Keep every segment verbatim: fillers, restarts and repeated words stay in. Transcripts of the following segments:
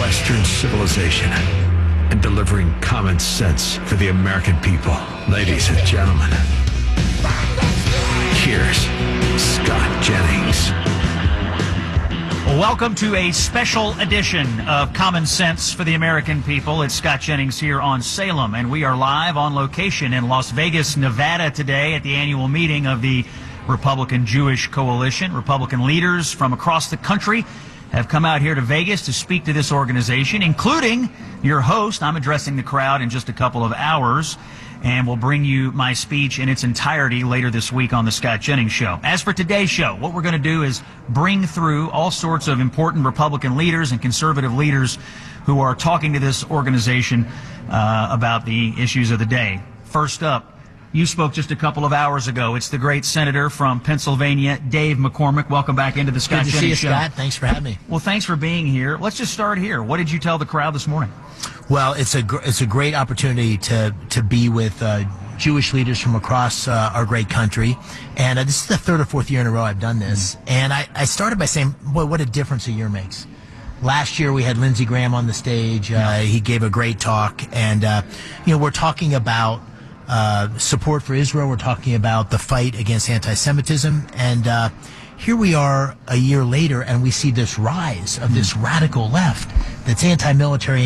Western civilization and delivering common sense for the American people. Ladies and gentlemen, here's Scott Jennings. Welcome to a special edition of Common Sense for the American People. It's Scott Jennings here on Salem, and we are live on location in Las Vegas, Nevada today at the annual meeting of the Republican Jewish Coalition. Republican leaders from across the country have come out here to Vegas to speak to this organization, including your host. I'm addressing the crowd in just a couple of hours, and we'll bring you my speech in its entirety later this week on the Scott Jennings Show. As for today's show, what we're going to do is bring through all sorts of important Republican leaders and conservative leaders who are talking to this organization uh, about the issues of the day. First up, you spoke just a couple of hours ago. It's the great senator from Pennsylvania, Dave McCormick. Welcome back into the Scott Jennings Show. Good to see you, Show. Scott. Thanks for having me. Well, thanks for being here. Let's just start here. What did you tell the crowd this morning? Well, it's a gr- it's a great opportunity to to be with uh, Jewish leaders from across uh, our great country, and uh, this is the third or fourth year in a row I've done this. Mm-hmm. And I, I started by saying, boy, what a difference a year makes. Last year we had Lindsey Graham on the stage. Uh, yeah. He gave a great talk, and uh, you know we're talking about uh, support for Israel. We're talking about the fight against anti-Semitism, and uh, here we are a year later, and we see this rise of this radical left that's anti-military,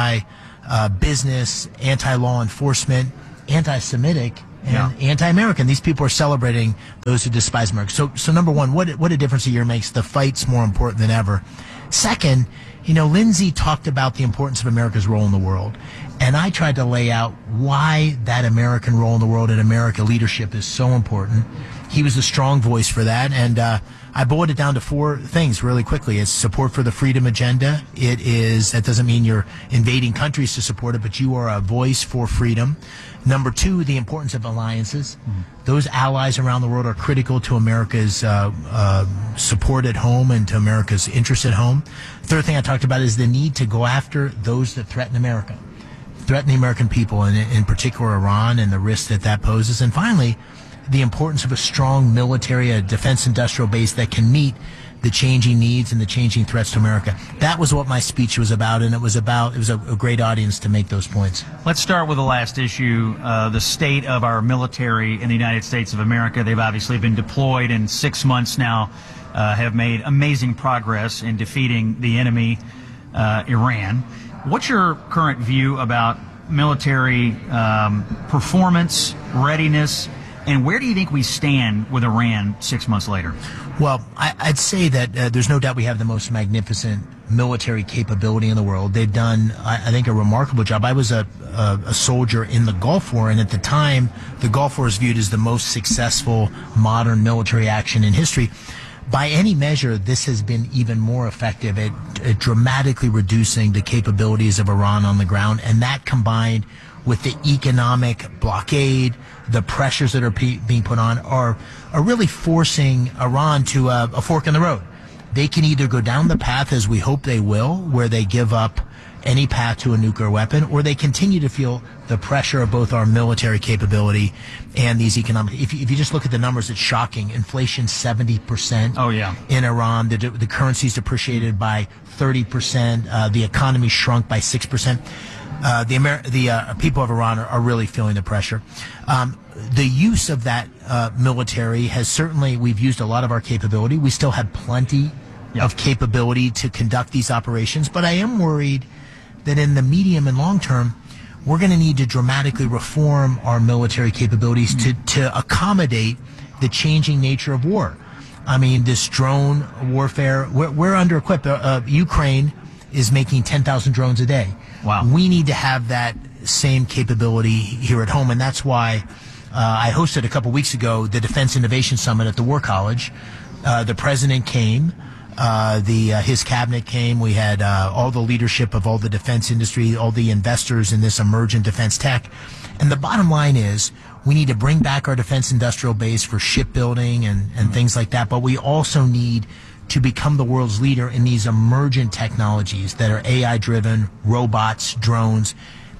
anti-business, anti-law enforcement, anti-Semitic, and yeah. anti-American. These people are celebrating those who despise America. So, so number one, what what a difference a year makes. The fight's more important than ever. Second, you know, Lindsey talked about the importance of America's role in the world. And I tried to lay out why that American role in the world and America leadership is so important. He was a strong voice for that, and uh, I boiled it down to four things really quickly. It's support for the freedom agenda. It is, that doesn't mean you're invading countries to support it, but you are a voice for freedom. Number two, the importance of alliances. Mm-hmm. Those allies around the world are critical to America's uh, uh, support at home and to America's interest at home. Third thing I talked about is the need to go after those that threaten America, threaten the American people, and in particular Iran and the risk that that poses. And finally, the importance of a strong military, a defense industrial base that can meet the changing needs and the changing threats to America. That was what my speech was about, and it was about, it was a, a great audience to make those points. Let's start with the last issue, uh, the state of our military in the United States of America. They've obviously been deployed in six months now, uh, have made amazing progress in defeating the enemy, uh, Iran. What's your current view about military um, performance, readiness, and where do you think we stand with Iran six months later? Well, I, I'd say that uh, there's no doubt we have the most magnificent military capability in the world. They've done, I, I think, a remarkable job. I was a, a, a soldier in the Gulf War, and at the time, the Gulf War is viewed as the most successful modern military action in history. By any measure, this has been even more effective at, at dramatically reducing the capabilities of Iran on the ground, and that combined with the economic blockade, the pressures that are pe- being put on, are are really forcing Iran to uh, a fork in the road. They can either go down the path, as we hope they will, where they give up any path to a nuclear weapon, or they continue to feel the pressure of both our military capability and these economic. If you, if you just look at the numbers, it's shocking. Inflation seventy percent. Oh yeah. In Iran, the the currency's depreciated by thirty percent. Uh, the economy shrunk by six percent. Uh, the Amer- the uh, people of Iran are, are really feeling the pressure. Um, the use of that uh, military has certainly, we've used a lot of our capability. We still have plenty yep. of capability to conduct these operations, but I am worried that in the medium and long term, we're going to need to dramatically reform our military capabilities mm-hmm. to, to accommodate the changing nature of war. I mean, this drone warfare, we're, we're under-equipped. Uh, uh, Ukraine is making ten thousand drones a day. Wow. We need to have that same capability here at home, and that's why uh, I hosted a couple weeks ago the Defense Innovation Summit at the War College. Uh, the president came. Uh, the uh, his cabinet came. We had uh, all the leadership of all the defense industry, all the investors in this emergent defense tech. And the bottom line is we need to bring back our defense industrial base for shipbuilding and, and things like that, but we also need to become the world's leader in these emergent technologies that are A I-driven, robots, drones.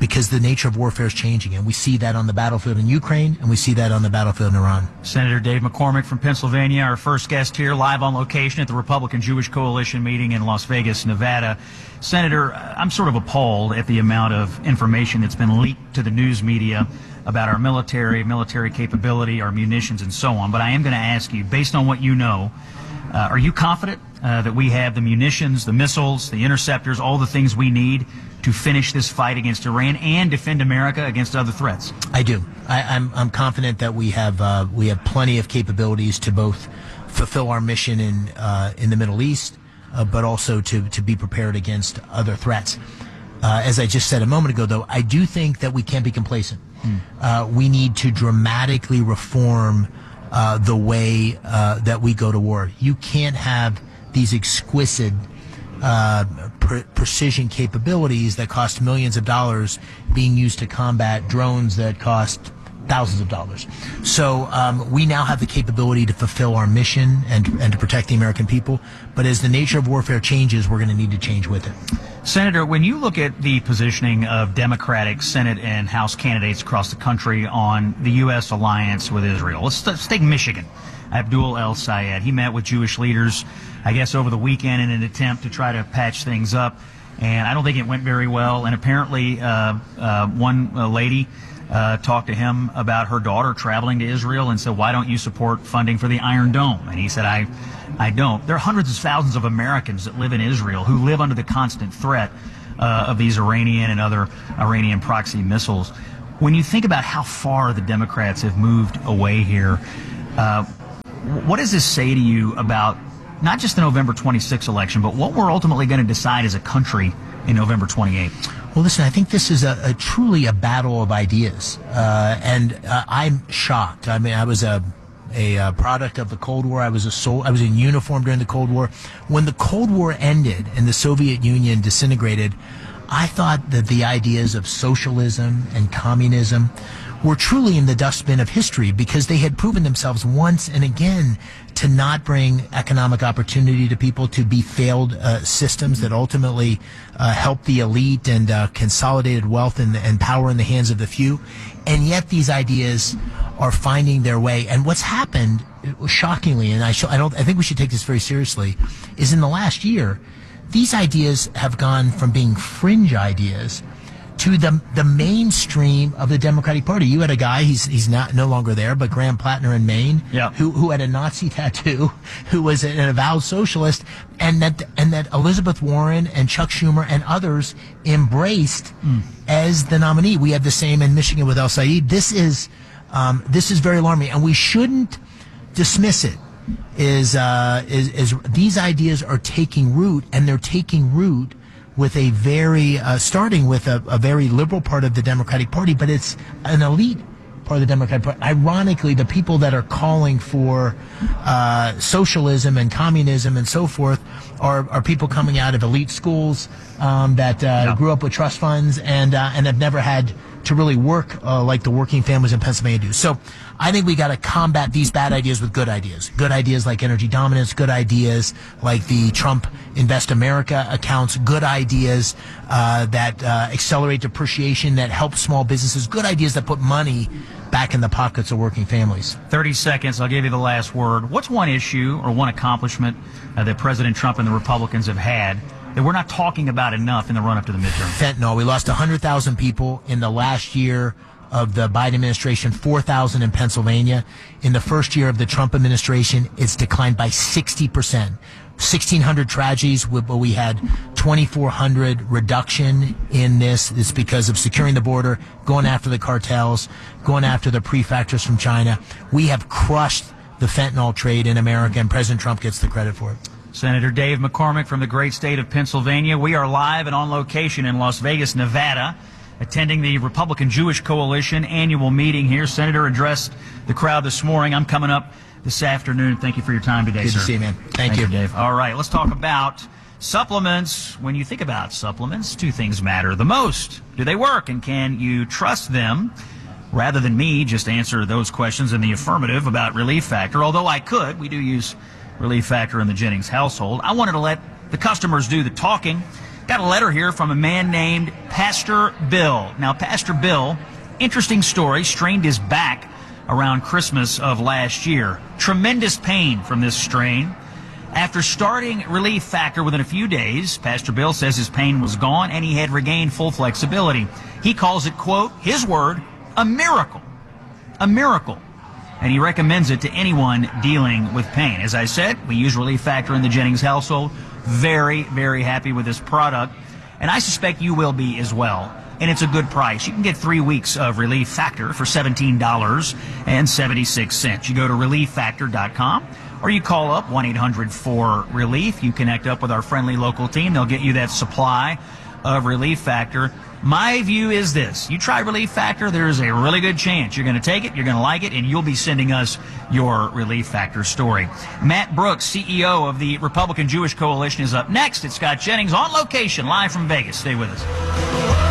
because the nature of warfare is changing, and we see that on the battlefield in Ukraine, and we see that on the battlefield in Iran. Senator Dave McCormick from Pennsylvania, our first guest here, live on location at the Republican Jewish Coalition meeting in Las Vegas, Nevada. Senator, I'm sort of appalled at the amount of information that's been leaked to the news media about our military, military capability, our munitions, and so on. But I am going to ask you, based on what you know, uh, are you confident uh, that we have the munitions, the missiles, the interceptors, all the things we need to finish this fight against Iran and defend America against other threats? I do. I, I'm I'm confident that we have uh, we have plenty of capabilities to both fulfill our mission in uh, in the Middle East, uh, but also to to be prepared against other threats. Uh, as I just said a moment ago, though, I do think that we can't be complacent. Mm. Uh, we need to dramatically reform uh, the way uh, that we go to war. You can't have these exquisite uh, pre- precision capabilities that cost millions of dollars being used to combat drones that cost thousands of dollars. So um, we now have the capability to fulfill our mission and, and to protect the American people. But as the nature of warfare changes, we're going to need to change with it. Senator, when you look at the positioning of Democratic Senate and House candidates across the country on the U S alliance with Israel, let's, let's take Michigan. Abdul El-Sayed, he met with Jewish leaders, I guess, over the weekend in an attempt to try to patch things up. And I don't think it went very well. And apparently uh, uh, one uh, lady uh, talked to him about her daughter traveling to Israel and said, why don't you support funding for the Iron Dome? And he said, I, I don't. There are hundreds of thousands of Americans that live in Israel who live under the constant threat uh, of these Iranian and other Iranian proxy missiles. When you think about how far the Democrats have moved away here, uh, what does this say to you about not just the November twenty-sixth election, but what we're ultimately going to decide as a country in November twenty-eighth? Well, listen, I think this is a, a truly a battle of ideas, uh, and uh, I'm shocked. I mean, I was a a uh, product of the Cold War. I was a sol- I was in uniform during the Cold War. When the Cold War ended and the Soviet Union disintegrated, I thought that the ideas of socialism and communism were truly in the dustbin of history because they had proven themselves once and again to not bring economic opportunity to people, to be failed uh, systems that ultimately uh, helped the elite and uh, consolidated wealth and, and power in the hands of the few. And yet these ideas are finding their way. And what's happened, shockingly, and I, sh- I don't, I think we should take this very seriously, is in the last year, these ideas have gone from being fringe ideas to the the mainstream of the Democratic Party. You had a guy, he's he's not no longer there, but Graham Plattner in Maine, yeah. who who had a Nazi tattoo, who was an avowed socialist, and that and that Elizabeth Warren and Chuck Schumer and others embraced mm. as the nominee. We have the same in Michigan with El-Sayed. This is um, this is very alarming, and we shouldn't dismiss it. Is uh, is is these ideas are taking root, and they're taking root with a very, uh, starting with a, a very liberal part of the Democratic Party, but it's an elite part of the Democratic Party. Ironically, the people that are calling for uh, socialism and communism and so forth are, are people coming out of elite schools um, that uh, yeah. grew up with trust funds and uh, and have never had to really work uh, like the working families in Pennsylvania do. So I think we got to combat these bad ideas with good ideas. Good ideas like energy dominance, good ideas like the Trump Invest America accounts, good ideas uh, that uh, accelerate depreciation, that help small businesses, good ideas that put money back in the pockets of working families. thirty seconds, I'll give you the last word. What's one issue or one accomplishment uh, that President Trump and the Republicans have had that we're not talking about enough in the run-up to the midterm? Fentanyl. We lost one hundred thousand people in the last year of the Biden administration, four thousand in Pennsylvania. In the first year of the Trump administration, it's declined by sixty percent. sixteen hundred tragedies, but we had twenty-four hundred reduction in this. It's because of securing the border, going after the cartels, going after the prefectures from China. We have crushed the fentanyl trade in America, and President Trump gets the credit for it. Senator Dave McCormick from the great state of Pennsylvania. We are live and on location in Las Vegas, Nevada, attending the Republican Jewish Coalition annual meeting here. Senator addressed the crowd this morning. I'm coming up this afternoon. Thank you for your time today, Good sir. to see you, man. Thank, Thank you. you, Dave. All right, let's talk about supplements. When you think about supplements, two things matter the most. Do they work, and can you trust them? Rather than me just answer those questions in the affirmative about Relief Factor, although I could, we do use Relief Factor in the Jennings household. I wanted to let the customers do the talking. Got a letter here from a man named Pastor Bill. Now, Pastor Bill, interesting story, strained his back around Christmas of last year. Tremendous pain from this strain. After starting Relief Factor within a few days, Pastor Bill says his pain was gone and he had regained full flexibility. He calls it, quote, his word, a miracle. A miracle. And he recommends it to anyone dealing with pain. As I said, we use Relief Factor in the Jennings household. Very, very happy with this product. And I suspect you will be as well. And it's a good price. You can get three weeks of Relief Factor for seventeen dollars and seventy-six cents. You go to relief factor dot com or you call up one eight hundred four relief. You connect up with our friendly local team. They'll get you that supply of Relief Factor. My view is this. You try Relief Factor, there is a really good chance you're going to take it, you're going to like it, and you'll be sending us your Relief Factor story. Matt Brooks, C E O of the Republican Jewish Coalition, is up next. It's Scott Jennings on location, live from Vegas. Stay with us.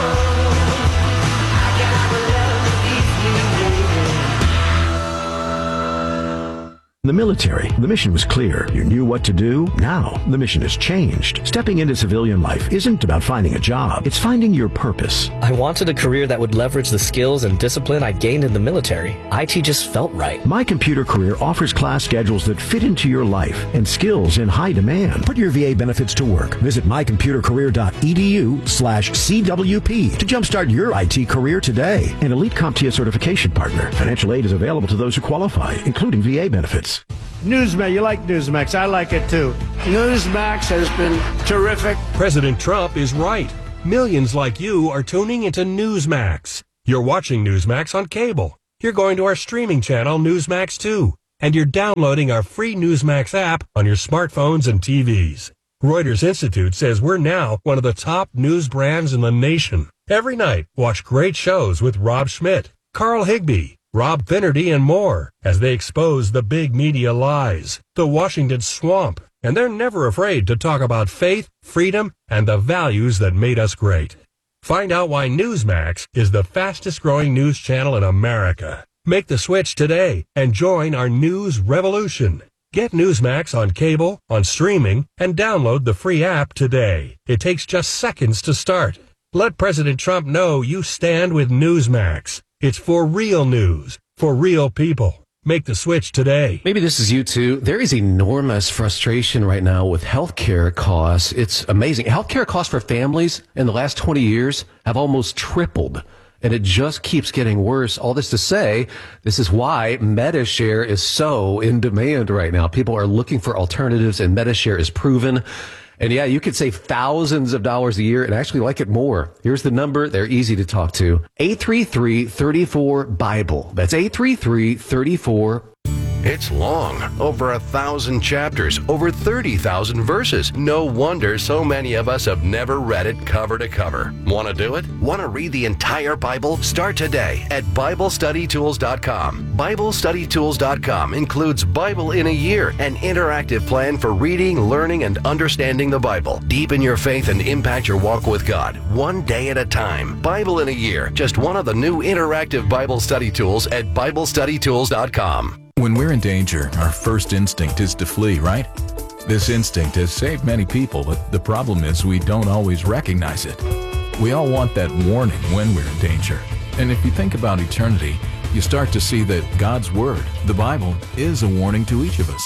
In the military, the mission was clear. You knew what to do. Now, the mission has changed. Stepping into civilian life isn't about finding a job. It's finding your purpose. I wanted a career that would leverage the skills and discipline I gained in the military. I T just felt right. My Computer Career offers class schedules that fit into your life and skills in high demand. Put your V A benefits to work. Visit my computer career dot e d u slash C W P to jumpstart your I T career today. An Elite CompTIA certification partner. Financial aid is available to those who qualify, including V A benefits. Newsmax, you like Newsmax. I like it too. Newsmax has been terrific. President Trump is right. Millions like you are tuning into Newsmax. You're watching Newsmax on cable. You're going to our streaming channel, Newsmax two. And you're downloading our free Newsmax app on your smartphones and T Vs. Reuters Institute says we're now one of the top news brands in the nation. Every night, watch great shows with Rob Schmidt, Carl Higbee, Rob Finnerty, and more as they expose the big media lies, the Washington swamp, and they're never afraid to talk about faith, freedom, and the values that made us great. Find out why Newsmax is the fastest growing news channel in America. Make the switch today and join our news revolution. Get Newsmax on cable, on streaming, and download the free app today. It takes just seconds to start. Let President Trump know you stand with Newsmax. It's for real news, for real people. Make the switch today. Maybe this is you too. There is enormous frustration right now with healthcare costs. It's amazing. Healthcare costs for families in the last twenty years have almost tripled, and it just keeps getting worse. All this to say, this is why Medi-Share is so in demand right now. People are looking for alternatives, and Medi-Share is proven. And yeah, you could save thousands of dollars a year and actually like it more. Here's the number. They're easy to talk to. eight three three, three four, Bible. That's eight three three, three four. It's long, over a thousand chapters, over thirty thousand verses. No wonder so many of us have never read it cover to cover. Want to do it? Want to read the entire Bible? Start today at Bible Study Tools dot com. Bible Study Tools dot com includes Bible in a Year, an interactive plan for reading, learning, and understanding the Bible. Deepen your faith and impact your walk with God, one day at a time. Bible in a Year, just one of the new interactive Bible study tools at Bible Study Tools dot com. When we're in danger, our first instinct is to flee, right? This instinct has saved many people, but the problem is we don't always recognize it. We all want that warning when we're in danger. And if you think about eternity, you start to see that God's Word, the Bible, is a warning to each of us.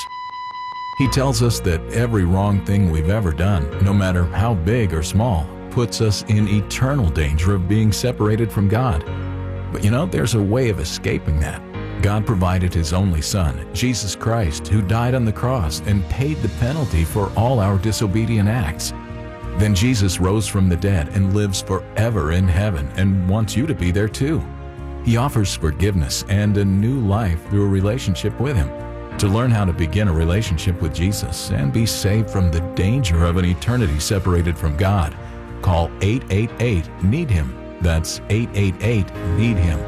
He tells us that every wrong thing we've ever done, no matter how big or small, puts us in eternal danger of being separated from God. But you know, there's a way of escaping that. God provided His only Son, Jesus Christ, who died on the cross and paid the penalty for all our disobedient acts. Then Jesus rose from the dead and lives forever in heaven and wants you to be there too. He offers forgiveness and a new life through a relationship with Him. To learn how to begin a relationship with Jesus and be saved from the danger of an eternity separated from God, call eight eight eight, need him. That's eight eight eight, need him.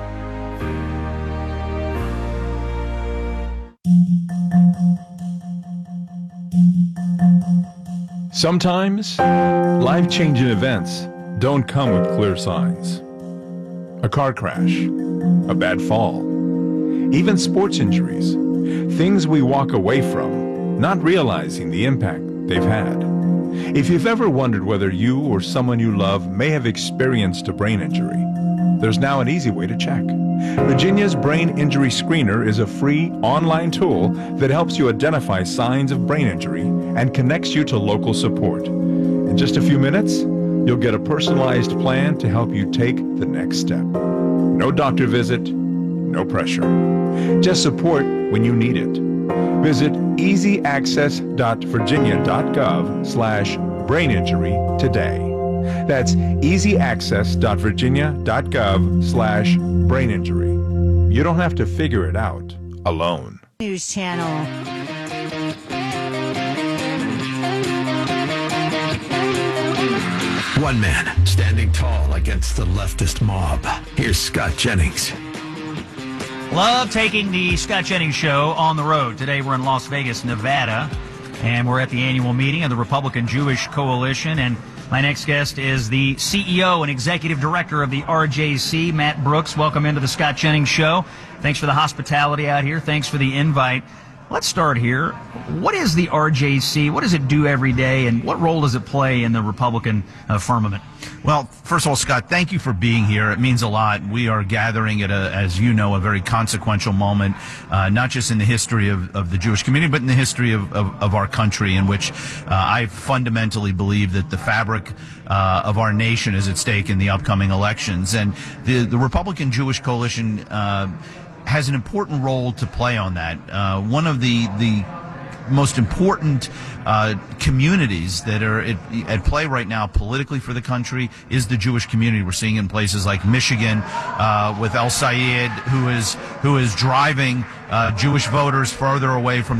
Sometimes, life-changing events don't come with clear signs. A car crash, a bad fall, even sports injuries, things we walk away from, not realizing the impact they've had. If you've ever wondered whether you or someone you love may have experienced a brain injury, there's now an easy way to check. Virginia's Brain Injury Screener is a free online tool that helps you identify signs of brain injury and connects you to local support. In just a few minutes, you'll get a personalized plan to help you take the next step. No doctor visit, no pressure. Just support when you need it. Visit easyaccess.virginia.gov slash brain injury today. That's easyaccess.virginia.gov slash brain injury. You don't have to figure it out alone. News Channel. One man standing tall against the leftist mob. Here's Scott Jennings. Love taking the Scott Jennings Show on the road. Today we're in Las Vegas, Nevada, and we're at the annual meeting of the Republican Jewish Coalition. And my next guest is the C E O and Executive Director of the R J C, Matt Brooks. Welcome into the Scott Jennings Show. Thanks for the hospitality out here. Thanks for the invite. Let's start here. What is the R J C? What does it do every day, and what role does it play in the Republican uh, firmament? Well, first of all, Scott, thank you for being here. It means a lot. We are gathering at, a, as you know, a very consequential moment, uh, not just in the history of, of the Jewish community, but in the history of, of, of our country, in which uh, I fundamentally believe that the fabric uh, of our nation is at stake in the upcoming elections. And the, the Republican Jewish Coalition uh, has an important role to play on that. Uh, one of the the most important uh, communities that are at, at play right now politically for the country is the Jewish community. We're seeing in places like Michigan uh, with El Sayed, who is who is driving uh, Jewish voters further away from